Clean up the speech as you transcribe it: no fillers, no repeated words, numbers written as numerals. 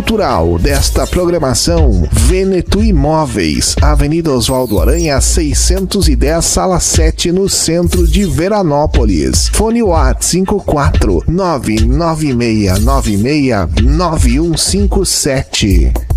cultural desta programação, Vêneto Imóveis, Avenida Oswaldo Aranha 610, Sala 7, no centro de Veranópolis. Fone WhatsApp 54 996969157.